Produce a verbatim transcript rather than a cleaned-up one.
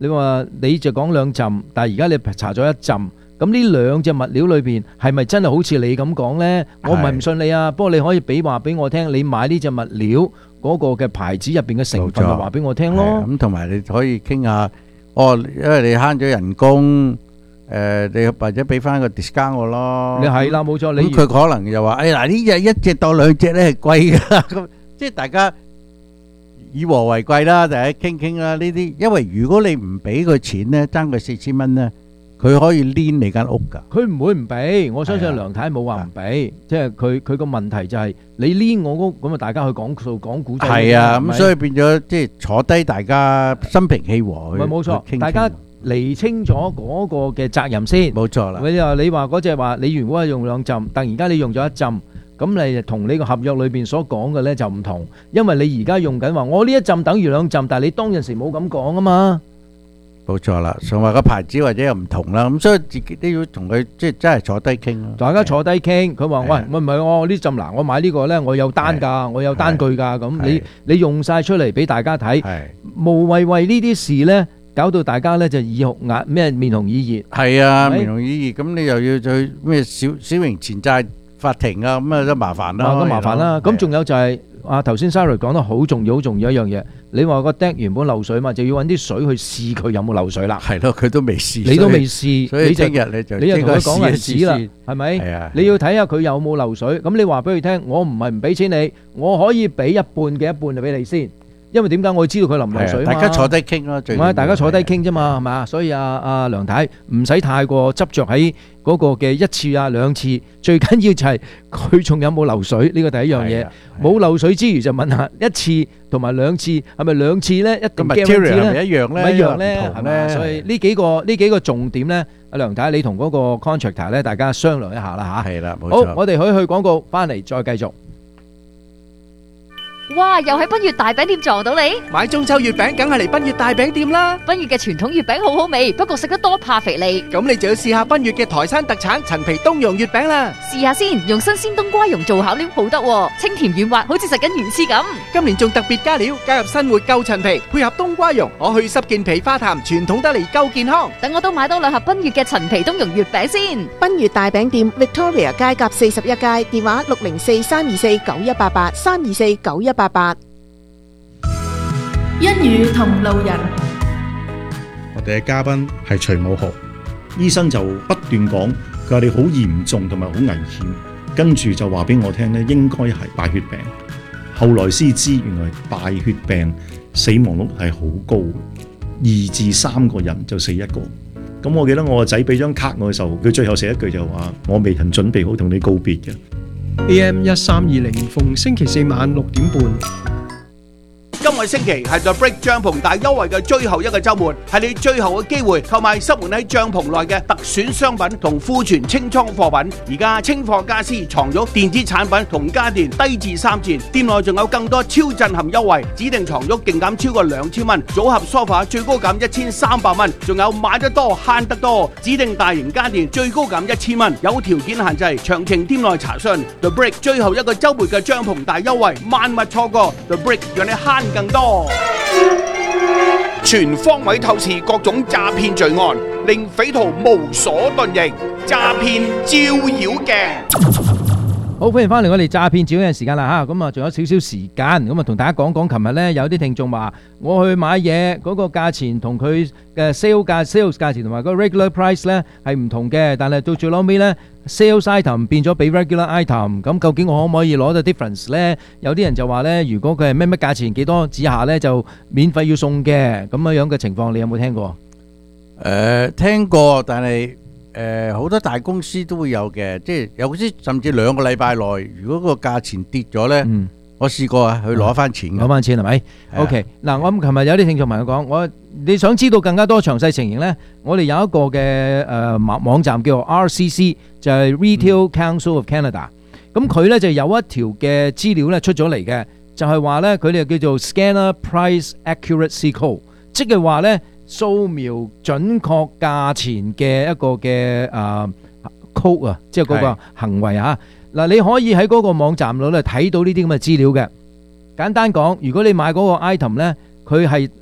你話你就講兩浸，但係而家你查咗一浸。咁呢兩隻物料裏邊係咪真係好似你咁講呢？我唔係唔信你啊，不過你可以俾話俾我聽，你買呢隻物料嗰個嘅牌子入邊嘅成分，就話俾我聽咯。 咁同埋你可以傾下，哦，因為你慳咗人工，誒，你或者俾翻個 discount 我咯。 你係啦，冇錯。 咁佢可能又話，誒嗱，呢隻一隻當兩隻咧係貴㗎，咁即係大家以和為貴啦，大家傾傾啦。呢啲因為如果你唔俾佢錢咧，爭佢四千蚊咧。佢可以黏你間屋㗎， 佢唔會唔俾，我相信梁太冇話唔俾，即係佢佢個問題就係你黏我屋，咁啊大家去講數講古仔。 係啊，咁所以變咗即係坐低，大家心平氣和。 唔係冇錯，大家釐清咗嗰個嘅責任先。 冇錯啦。 你話你話嗰隻話你原本係用兩浸，但而家你用咗一浸，咁你同你個合約裏邊所講嘅咧就唔同，因為你而家用緊話我呢一浸等於兩浸，但係你當陣時冇咁講啊嘛。 冇錯啦，仲話個牌子或者又唔同啦，咁所以自己都要同佢即係真係坐低傾咯。 大家坐低傾，佢話喂，唔係我呢浸嗱，我買呢個咧，我有單㗎，我有單據㗎，咁你你用曬出嚟俾大家睇，無謂為呢啲事咧搞到大家咧就耳紅眼咩面紅耳熱。 係啊，面紅耳熱，咁你又要去咩小小型錢債法庭啊，咁啊都麻煩啦。 咁麻煩啦，咁仲有就係啊頭先 Sarah 講得好重要好重要一樣嘢。你話個 deck 原本漏水嘛，就要揾啲水去試佢有冇漏水啦。 係咯，佢都未試， 你都未試， 所以聽日你就你又同佢講日子啦，係咪？ 係啊， 你要睇下佢有冇漏水。咁你話俾佢聽，我唔係唔俾錢你，我可以俾一半嘅一半就俾你先。因為點解我知道佢淋漏水嘛？ 大家坐低傾咯，最唔係大家坐低傾啫嘛，係嘛？所以阿阿梁太唔使太過執着喺嗰個嘅一次啊兩次，最緊要就係佢仲有冇漏水呢個第一樣嘢。冇漏水之餘就問下一次同埋兩次係咪兩次咧一定 guarantee 咧？ 係咪一樣咧？ 一樣咧係咪？所以呢幾個呢幾個重點咧，阿梁太你同嗰個 contractor 咧，大家商量一下啦嚇。 係啦，冇錯。 好，我哋可以去廣告，翻嚟再繼續。 哇！又喺賓悅大餅店撞到你， 買中秋月餅梗係嚟賓悅大餅店啦。 賓悅嘅傳統月餅好好味，不過食得多怕肥膩。 咁你就要試下賓悅嘅台山特產陳皮冬蓉月餅啦。 試下先，用新鮮冬瓜蓉做餡料好得喎，清甜軟滑，好似食緊魚翅咁。 今年仲特別加料，加入新活夠陳皮，配合冬瓜蓉，可去濕健脾化痰，傳統得嚟夠健康。 等我都買多兩盒賓悅嘅陳皮冬蓉月餅先。 賓悅大餅店 Victoria 街甲四十一街，電話六零四三二四九一八八三二四九一八八。 一語同路人， 我哋嘅嘉賓係徐武豪醫生，就不斷講佢話你好嚴重同埋好危險，跟住就話俾我聽咧，應該係敗血病。後來先知原來敗血病死亡率係好高，二至三個人就死一個。咁我記得我個仔俾張卡我嘅時候，佢最後寫一句就話：我未曾準備好同你告別嘅。 A M 一三二零，逢星期四晚六點半。 今個星期係 The Brick 帳篷大優惠嘅最後一個週末，係你最後嘅機會購買塞滿喺帳篷內嘅特選商品同庫存清倉貨品。而家清貨家私、床褥、電子產品同家電低至三折，店內仲有更多超震撼優惠，指定床褥勁減超過兩千蚊，組合梳化最高減一千三百蚊，仲有買得多慳得多，指定大型家電最高減一千蚊，有條件限制，詳情店內查詢。The Brick 最後一個週末嘅帳篷大優惠，萬勿錯過。The Brick 讓你慳更多，全方位透視各種詐騙罪案，令匪徒無所遁形。詐騙照妖鏡。 好，歡迎翻嚟我哋詐騙照妖鏡時間啦嚇，咁啊仲有少少時間，咁啊同大家講講，琴日咧有啲聽眾話我去買嘢嗰個價錢同佢嘅 sale 價 sales 價錢同埋個 regular price 咧係唔同嘅，但係到最撈尾咧 sales item 變咗俾 regular item，咁究竟我可唔可以攞到 difference 咧？有啲人就話咧，如果佢係咩乜價錢幾多之下咧就免費要送嘅，咁樣樣嘅情況，你有冇聽過？ 誒聽過，但係。誒好多大公司都會有嘅，即係有啲甚至兩個禮拜內，如果個價錢跌咗咧，我試過啊，去攞翻錢， 攞翻錢係咪？OK，嗱，我咁琴日有啲聽眾朋友講，我你想知道更加多詳細情形咧，我哋有一個嘅誒網網站叫做 R C C，就係 Retail Council of Canada，咁佢咧就有一條嘅資料咧出咗嚟嘅，就係話咧佢哋叫做 Scanner Price Accuracy Code，即係話咧。掃描準確價錢嘅一個嘅誒 code 啊，即係嗰個行為啊。嗱，你可以喺嗰個網站度咧睇到呢啲咁嘅資料嘅。簡單講，如果你買嗰個 item 咧，佢係